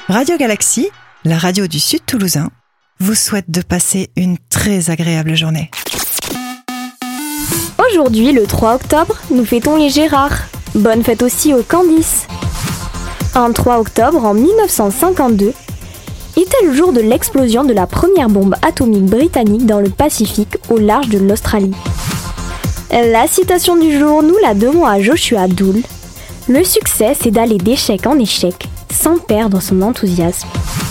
Radio Galaxie, la radio du Sud Toulousain, vous souhaite de passer une très agréable journée. Aujourd'hui, le 3 octobre, nous fêtons les Gérards. Bonne fête aussi aux Candice. Un 3 octobre en 1952 était le jour de l'explosion de la première bombe atomique britannique dans le Pacifique au large de l'Australie. La citation du jour, nous la devons à Joshua Dool. Le succès, c'est d'aller d'échec en échec sans perdre son enthousiasme.